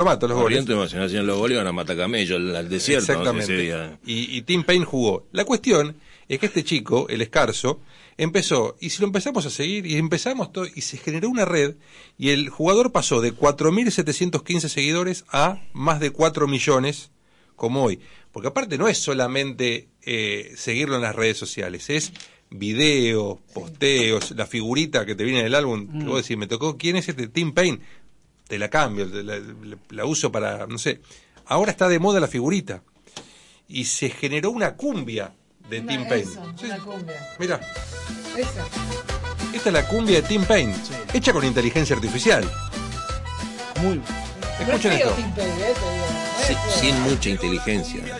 mato los goles. Oriente Nacional hacían los goles, iban a Matacamello, al desierto. Exactamente. Ese día. Y Tim Payne jugó. La cuestión es que este chico, el Escarzo, empezó, y si lo empezamos a seguir, y empezamos todo, y se generó una red, y el jugador pasó de 4.715 seguidores a más de 4 millones, como hoy. Porque aparte no es solamente seguirlo en las redes sociales, es videos, posteos, la figurita que te viene en el álbum, que vos decís, me tocó, ¿quién es este Tim Payne? Te la cambio, la uso para, no sé. Ahora está de moda la figurita. Y se generó una cumbia de Tim Payne. Una cumbia. Mirá, Esa. esta es la cumbia de Tim Payne, hecha con inteligencia artificial. Muy. No es Escuchen feo esto. Tim Payne, te digo. No es feo. Sin mucha inteligencia.